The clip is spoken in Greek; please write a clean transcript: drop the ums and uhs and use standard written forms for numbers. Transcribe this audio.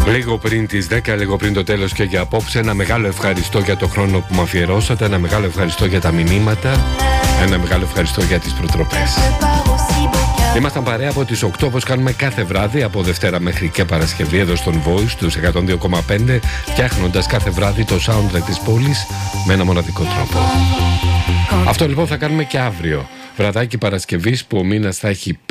Λίγο πριν τις 10, λίγο πριν το τέλος και για απόψε, ένα μεγάλο ευχαριστώ για το χρόνο που μου αφιερώσατε, ένα μεγάλο ευχαριστώ για τα μηνύματα, ένα μεγάλο ευχαριστώ για τις προτροπές. Ήμασταν παρέα από τις 8 όπως κάνουμε κάθε βράδυ, από Δευτέρα μέχρι και Παρασκευή εδώ στον Voice τους 102,5, φτιάχνοντας κάθε βράδυ το soundtrack της πόλης με ένα μοναδικό τρόπο. Αυτό λοιπόν θα κάνουμε και αύριο, βραδάκι Παρασκευής που ο μήνας θα έχει